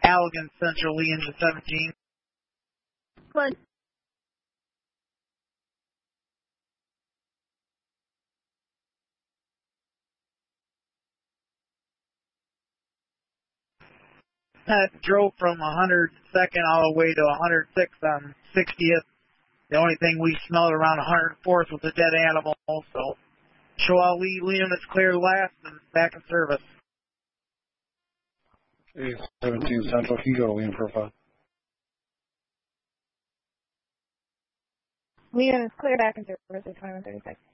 Allegan Central, Lee engine 17. Good. Drove from 102nd all the way to 106th on 60th. The only thing we smelled around 104th was a dead animal, so show all Lee units clear last and back in service. 17 Central, can you go to Lee profile? Lee units clear back in service at 2136.